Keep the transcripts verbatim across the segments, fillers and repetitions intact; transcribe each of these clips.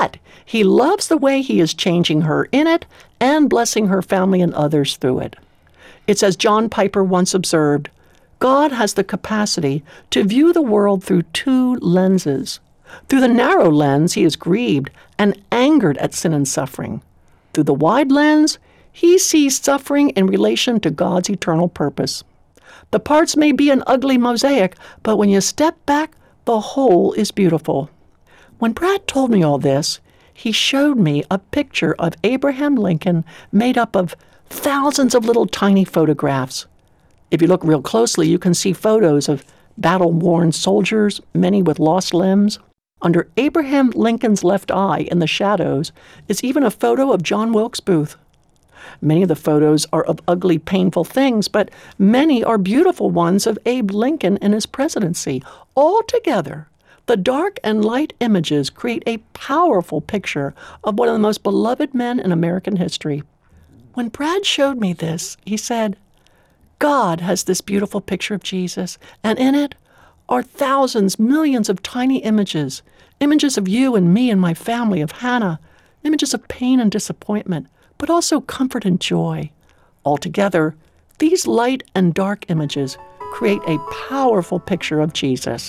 but he loves the way he is changing her in it and blessing her family and others through it. It's as John Piper once observed, God has the capacity to view the world through two lenses. Through the narrow lens, he is grieved and angered at sin and suffering. Through the wide lens, he sees suffering in relation to God's eternal purpose. The parts may be an ugly mosaic, but when you step back, the whole is beautiful. When Brad told me all this, he showed me a picture of Abraham Lincoln made up of thousands of little tiny photographs. If you look real closely, you can see photos of battle-worn soldiers, many with lost limbs. Under Abraham Lincoln's left eye in the shadows is even a photo of John Wilkes Booth. Many of the photos are of ugly, painful things, but many are beautiful ones of Abe Lincoln in his presidency. Altogether, the dark and light images create a powerful picture of one of the most beloved men in American history. When Brad showed me this, he said, God has this beautiful picture of Jesus, and in it are thousands, millions of tiny images, images of you and me and my family, of Hannah, images of pain and disappointment, but also comfort and joy. Altogether, these light and dark images create a powerful picture of Jesus.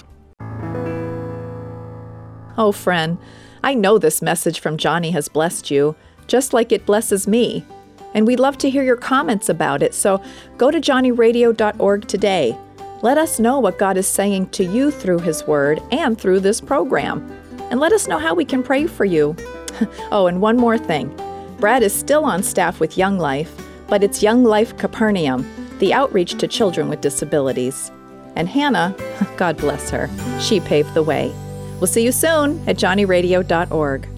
Oh, friend, I know this message from Johnny has blessed you, just like it blesses me. And we'd love to hear your comments about it, so go to johnny radio dot org today. Let us know what God is saying to you through His Word and through this program. And let us know how we can pray for you. Oh, and one more thing. Brad is still on staff with Young Life, but it's Young Life Capernaum, the outreach to children with disabilities. And Hannah, God bless her, she paved the way. We'll see you soon at johnny radio dot org.